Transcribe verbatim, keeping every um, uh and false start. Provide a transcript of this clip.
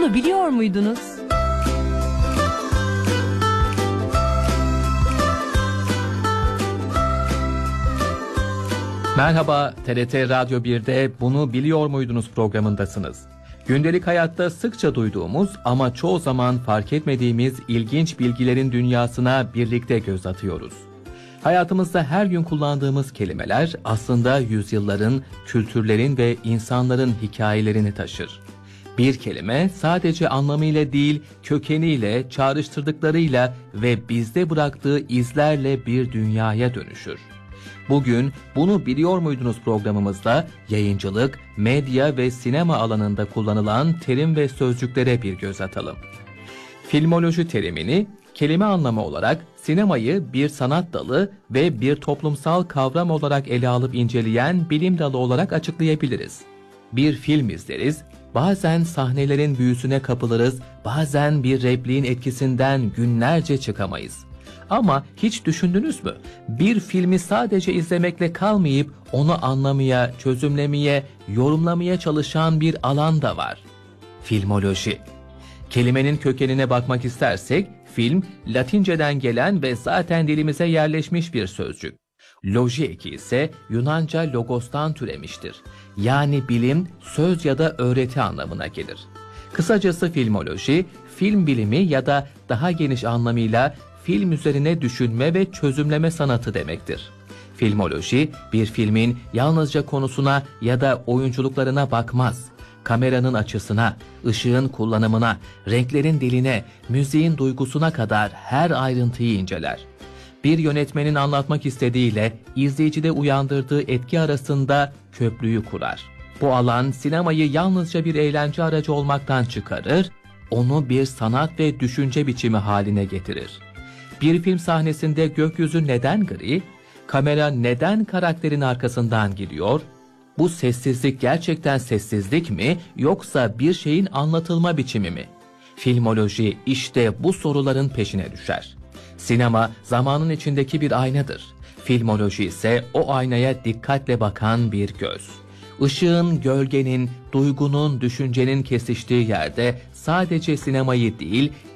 Bunu biliyor muydunuz? Merhaba, T R T Radyo bir'de Bunu Biliyor Muydunuz programındasınız. Gündelik hayatta sıkça duyduğumuz ama çoğu zaman fark etmediğimiz ilginç bilgilerin dünyasına birlikte göz atıyoruz. Hayatımızda her gün kullandığımız kelimeler aslında yüzyılların, kültürlerin ve insanların hikayelerini taşır. Bir kelime sadece anlamıyla değil, kökeniyle, çağrıştırdıklarıyla ve bizde bıraktığı izlerle bir dünyaya dönüşür. Bugün Bunu Biliyor Muydunuz programımızda yayıncılık, medya ve sinema alanında kullanılan terim ve sözcüklere bir göz atalım. Filmoloji terimini kelime anlamı olarak sinemayı bir sanat dalı ve bir toplumsal kavram olarak ele alıp inceleyen bilim dalı olarak açıklayabiliriz. Bir film izleriz, bazen sahnelerin büyüsüne kapılırız, bazen bir repliğin etkisinden günlerce çıkamayız. Ama hiç düşündünüz mü? Bir filmi sadece izlemekle kalmayıp onu anlamaya, çözümlemeye, yorumlamaya çalışan bir alan da var. Filmoloji. Kelimenin kökenine bakmak istersek, film, Latinceden gelen ve zaten dilimize yerleşmiş bir sözcük. Loji eki ise Yunanca logostan türemiştir. Yani bilim, söz ya da öğreti anlamına gelir. Kısacası filmoloji, film bilimi ya da daha geniş anlamıyla film üzerine düşünme ve çözümleme sanatı demektir. Filmoloji, bir filmin yalnızca konusuna ya da oyunculuklarına bakmaz. Kameranın açısına, ışığın kullanımına, renklerin diline, müziğin duygusuna kadar her ayrıntıyı inceler. Bir yönetmenin anlatmak istediğiyle izleyicide uyandırdığı etki arasında köprüyü kurar. Bu alan sinemayı yalnızca bir eğlence aracı olmaktan çıkarır, onu bir sanat ve düşünce biçimi haline getirir. Bir film sahnesinde gökyüzü neden gri? Kamera neden karakterin arkasından gidiyor? Bu sessizlik gerçekten sessizlik mi yoksa bir şeyin anlatılma biçimi mi? Filmoloji işte bu soruların peşine düşer. Sinema zamanın içindeki bir aynadır. Filmoloji ise o aynaya dikkatle bakan bir göz. Işığın, gölgenin, duygunun, düşüncenin kesiştiği yerde sadece sinemayı değil,